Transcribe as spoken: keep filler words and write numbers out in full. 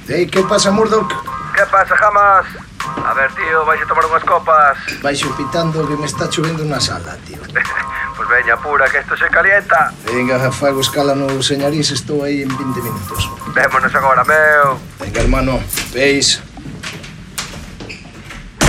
Ei, que pasa, Murdoch? Que pasa, Jamas? A ver, tío, vais a tomar unhas copas. Baixo pitando que me está chovendo na sala, tío. Pues veña, apura, que isto se calienta. Venga, fago escala no señarís, estou aí en vinte minutos. Vémonos agora, meu. Venga, hermano, veis.